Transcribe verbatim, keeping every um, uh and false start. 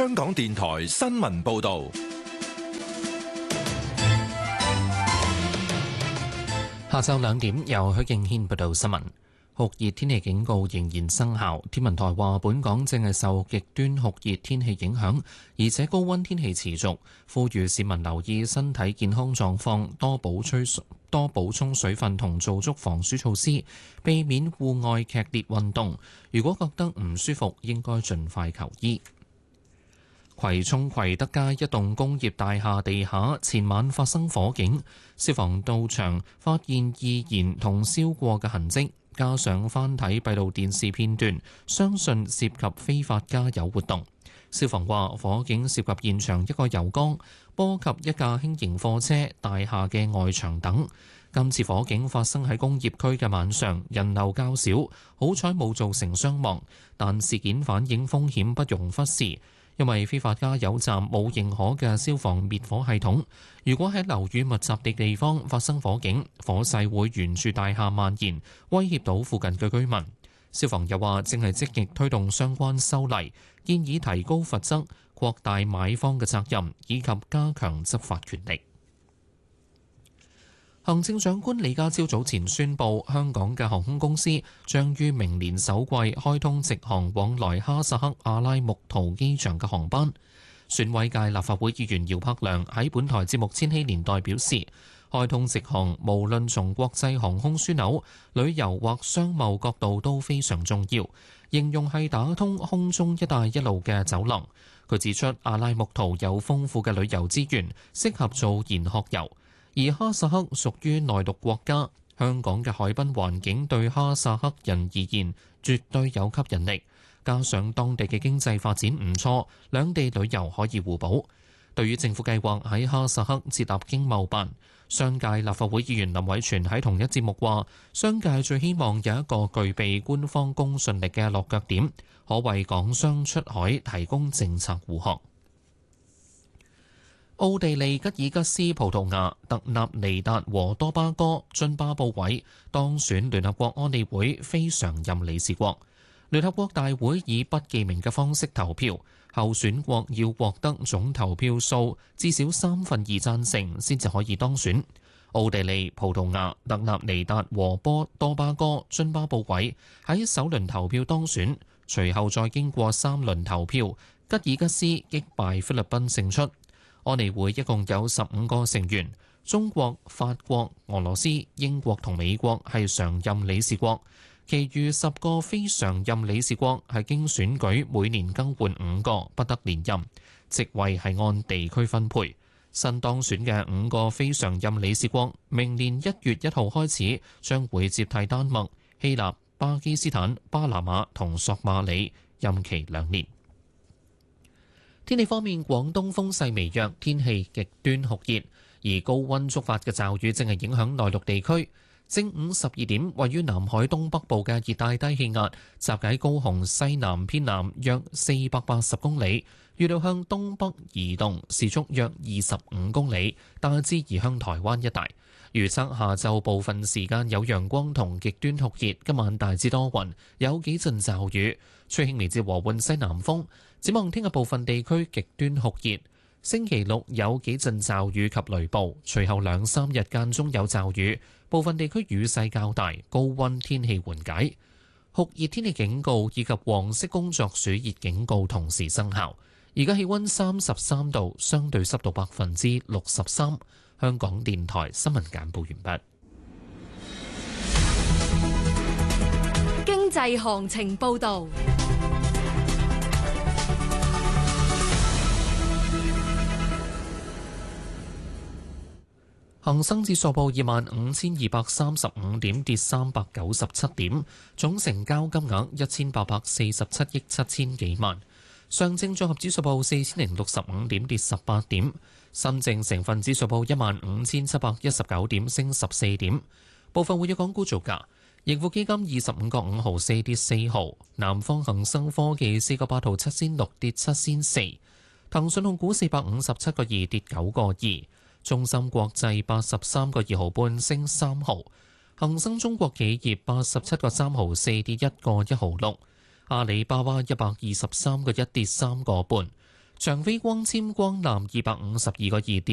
香港電台新聞報道。 下晝兩點，由許敬軒報道新聞。酷熱天氣警告仍然生效。天文台話，本港正係受極端酷熱天氣影響，而且高溫天氣持續，呼籲市民留意身體健康狀況，多補吹多補充水分同做足防暑措施，避免戶外劇烈運動。如果覺得唔舒服，應該盡快求醫。葵涌葵德街一棟工業大廈地下前晚發生火警，消防到場發現易燃同燒過嘅痕跡，加上翻睇閉路電視片段，相信涉及非法加油活動。消防話，火警涉及現場一個油缸，波及一架輕型貨車、大廈嘅外牆等。今次火警發生喺工業區嘅晚上，人流較少，好彩冇造成傷亡，但事件反映風險不容忽視。因為非法加油站冇認可嘅消防滅火系統，如果喺樓宇密集的地方發生火警，火勢會沿住大廈蔓延，威脅到附近嘅居民。消防又話，正係積極推動相關修例，建議提高罰則、擴大買方嘅責任，以及加強執法權力。行政長官李家超早前宣布，香港嘅航空公司將於明年首季開通直航往來哈薩克阿拉木圖機場嘅航班。選委界立法會議員姚柏良喺本台節目《千禧年代》表示，開通直航無論從國際航空樞紐、旅遊或商貿角度都非常重要，形容係打通空中一帶一路嘅走廊。佢指出，阿拉木圖有豐富嘅旅遊資源，適合做研學遊。而哈薩克屬於內陸國家，香港嘅海濱環境對哈薩克人而言絕對有吸引力，加上當地嘅經濟發展唔錯，兩地旅遊可以互補。對於政府計劃喺哈薩克設立經貿辦，商界立法會議員林偉全喺同一節目話，商界最希望有一個具備官方公信力嘅落腳點，可為港商出海提供政策護航。奧地利、吉爾吉斯、葡萄牙、特納尼達和多巴哥、津巴布韋當選聯合國安理會非常任理事國。聯合國大會以不記名嘅方式投票，候選國要獲得總投票數至少三分二贊成先至可以當選。奧地利、葡萄牙、特納尼達和波多巴哥、津巴布韋喺首輪投票當選，隨後再經過三輪投票，吉爾吉斯擊敗菲律賓勝出。安理會一共有十五個成員，中國、法國、俄羅斯、英國同美國係常任理事國，其餘十個非常任理事國係經選舉每年更換五個，不得連任，席位係按地區分配。新當選嘅五個非常任理事國，明年一月一號開始將會接替丹麥、希臘、巴基斯坦、巴拿馬同索馬里，任期兩年。天氣方面，廣東風勢微弱，天氣極端酷熱，而高溫觸發嘅驟雨正係影響內陸地區。正午十二點，位於南海東北部嘅熱帶低氣壓，集喺高雄西南偏南約四百八十公里，預料向東北移動，時速約二十五公里，大致移向台灣一帶。預測下晝部分時間有陽光同極端酷熱，今晚大致多雲，有幾陣驟雨，吹輕微至和緩西南風。展望聽日部分地區極端酷熱，星期六有幾陣驟雨及雷暴，隨後兩三日間中有驟雨，部分地區雨勢較大，高溫天氣緩解。酷熱天氣警告以及黃色工作暑熱警告同時生效。而家氣溫三十三度，相對濕度百分之六十三。香港電台新聞簡報完畢。經濟行情報導。 恒生指數報二萬五千二百三十五點，跌三百九十七點，總成交金額一千八百四十七億七千幾萬。上證綜合指數報四千零六十五點，跌十八點。深證成分指數報一萬五千七百一十九點，升十四點。部分活躍港股造價：盈富基金二十五個五毫四跌四毫，南方恒生科技四個八毫七仙六跌七仙四，騰訊控股四百五十七個二跌九個二。中芯國際八十三個二毫半升三毫，恒生中國企業八十七個三毫四跌一個一毫六，阿里巴巴一百二十三個一跌三個半， 長飛光纖光纜二百五十二個熱